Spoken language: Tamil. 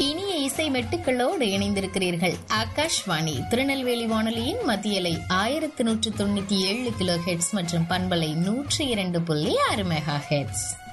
இனிய இசை மெட்டுக்களோடு இணைந்திருக்கிறீர்கள். ஆகாஷ்வாணி திருநெல்வேலி வானொலியின் மத்தியலை 1197 கிலோ ஹெட்ஸ் மற்றும் பண்பலை 102.6 மெகா ஹெட்ஸ்.